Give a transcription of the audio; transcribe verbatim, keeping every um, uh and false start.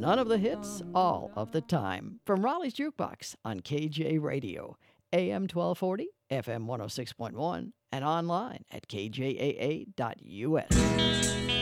None of the hits, all of the time. From Raleigh's Jukebox on K J Radio, A M twelve forty, F M one oh six point one, and online at k j a a dot u s.